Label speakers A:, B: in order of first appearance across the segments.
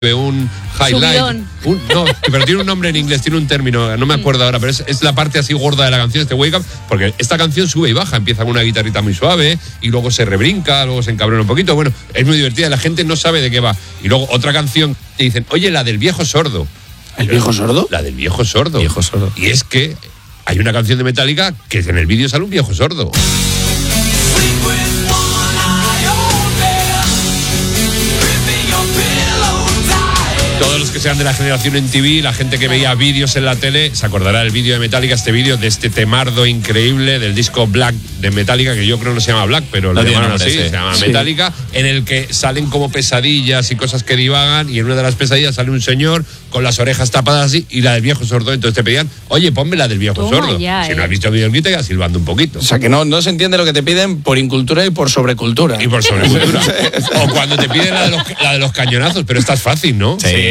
A: un highlight, no, pero tiene un nombre en inglés, tiene un término, no me acuerdo ahora, pero es la parte así gorda de la canción, este Wake Up, porque esta canción sube y baja, empieza con una guitarrita muy suave y luego se rebrinca, luego se encabrona un poquito, bueno, es muy divertida, la gente no sabe de qué va. Y luego otra canción te dicen, oye, la del viejo sordo.
B: ¿El viejo sordo?
A: La del viejo sordo.
B: Viejo sordo.
A: Y es que hay una canción de Metallica que en el vídeo sale un viejo sordo. Todos los que sean de la generación en TV, la gente que veía vídeos en la tele, se acordará del vídeo de Metallica, este vídeo de este temardo increíble del disco Black de Metallica, que yo creo no se llama Black, pero lo llaman así, se llama Metallica, en el que salen como pesadillas y cosas que divagan, y en una de las pesadillas sale un señor con las orejas tapadas así, y la del viejo sordo, entonces te pedían, oye, ponme la del viejo sordo. Ya, si no has visto el vídeo, te silbando un poquito.
B: O sea, que no se entiende lo que te piden por incultura y por sobrecultura.
A: Y por sobrecultura. O cuando te piden la de los cañonazos, pero esta es fácil, ¿no?
B: Sí.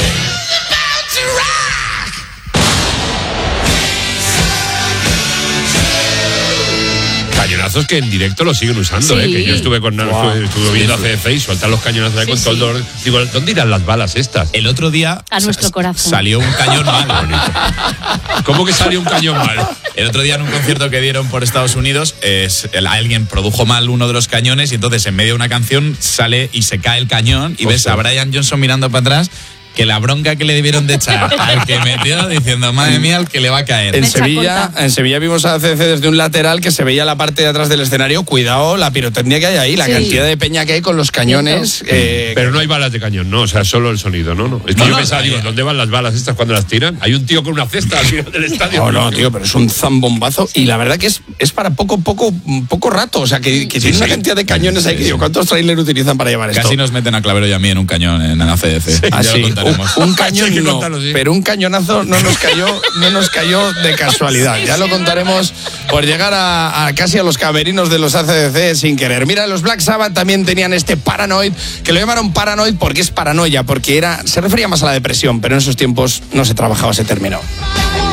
A: Cañonazos que en directo lo siguen usando, que yo estuve viendo ACDC y sueltan los cañonazos ahí con todo el dolor. Digo, ¿dónde irán las balas estas?
C: El otro día
D: a nuestro corazón
C: salió un cañón mal.
A: ¿Cómo que salió un cañón mal?
C: El otro día en un concierto que dieron por Estados Unidos, alguien produjo mal uno de los cañones y entonces en medio de una canción sale y se cae el cañón y ves a Brian Johnson mirando para atrás, que la bronca que le debieron de echar al que metió diciendo, madre mía, al que le va a caer.
B: En Sevilla vimos a ACDC desde un lateral que se veía la parte de atrás del escenario. Cuidado la pirotecnia que hay ahí, la cantidad de peña que hay con los cañones.
A: Pero no hay balas de cañón, no, o sea, solo el sonido, ¿no? Es que yo pensaba, digo, ¿dónde van las balas estas cuando las tiran? Hay un tío con una cesta al final del estadio.
B: No, tío, pero es un zambombazo y la verdad que es para poco rato, o sea, que tiene una cantidad de cañones ahí que digo, ¿cuántos trailers utilizan para llevar esto?
C: Casi nos meten a Clavero y a mí en un cañón en ACDC.
B: Un cañón no, pero un cañonazo no nos cayó de casualidad. Ya lo contaremos por llegar a casi a los camerinos de los ACDC sin querer. Mira, los Black Sabbath también tenían este Paranoid, que lo llamaron Paranoid porque es paranoia, porque se refería más a la depresión, pero en esos tiempos no se trabajaba ese término.